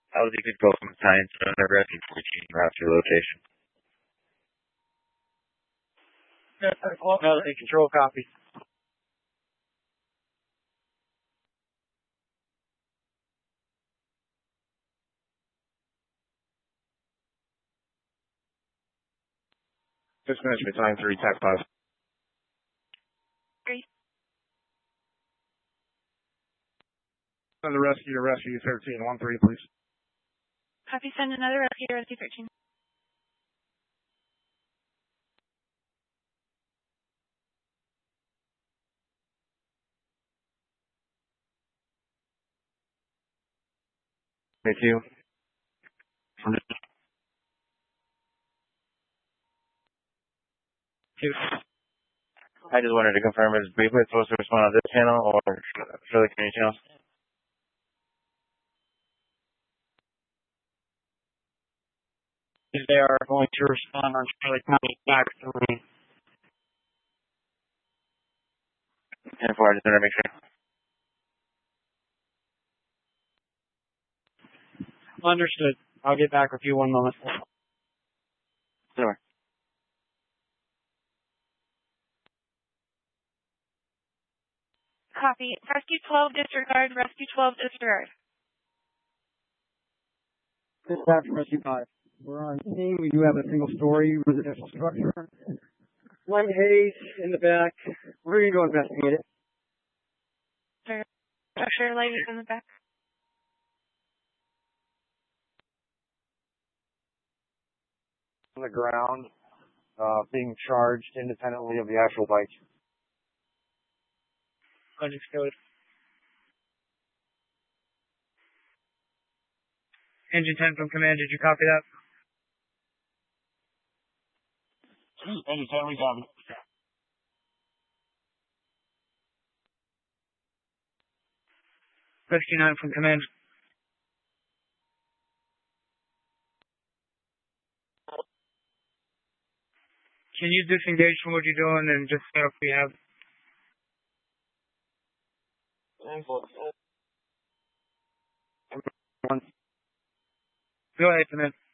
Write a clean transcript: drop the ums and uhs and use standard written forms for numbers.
How was you could go from science to another rescue 14 route to your location? Melody control copy. Just management time 3, tech 5. 3. Send the rescue to rescue 13, 1-3, please. Copy, send another rescue to rescue 13. Me too. I just wanted to confirm, is Beyblade supposed to respond on this channel or for the community channels? They are going to respond on Charlie County back 3. 10-4, I just wanted to make sure. Understood. I'll get back with you 1 moment. Sure. Copy. Rescue 12 disregard. Rescue 12 disregard. Dispatch from Rescue 5. We're on scene. We do have a single-story residential structure. One haze in the back. We're going to go investigate it. Structure light is in the back. On the ground, being charged independently of the actual bike. Understood. Engine 10 from command, did you copy that? Engine 10, we copy. Rescue 9 from command. Can you disengage from what you're doing and just set up we have? Go ahead, command.